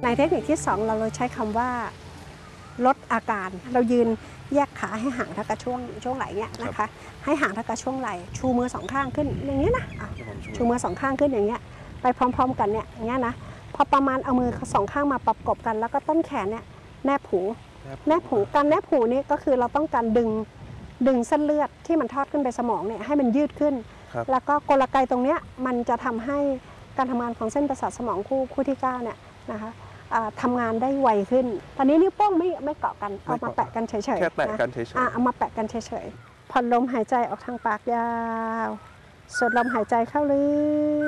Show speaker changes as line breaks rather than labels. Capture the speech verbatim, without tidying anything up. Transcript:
เทคนิคที่สองเราเลยใช้คำว่าลดอาการเรายืนแยกขาให้ห่างเท่ากับช่วงช่วงไหล่เนี่ยนะคะให้ห่างเท่ากับช่วงไหล่ชูมือสองข้างขึ้นอย่างเงี้ยนะชูมือสองข้างขึ้นอย่างเงี้ยไปพร้อมๆกันเนี่ยอย่างเงี้ยนะพอประมาณเอามือสองข้างมาประกบกันแล้วก็ต้นแขนเนี่ยแนบหูแนบหูการแนบหูนี่ก็คือเราต้องการดึงดึงเส้นเลือดที่มันทอดขึ้นไปสมองเนี่ยให้มันยืดขึ้นแล้วก็กลไกตรงเนี้ยมันจะทำให้การทำงานของเส้นประสาทสมองคู่คู่ที่เก้าเนี่ยนะคะทำงานได้ไวขึ้นตอนนี้นิ้วโป้งไม่ไม่เกาะกันเอามาแปะกันเฉยๆ
แค่แตะกันเฉยๆ
เอามาแปะกันเฉยๆผ่อนลมหายใจออกทางปากยาวสูดลมหายใจเข้าลึก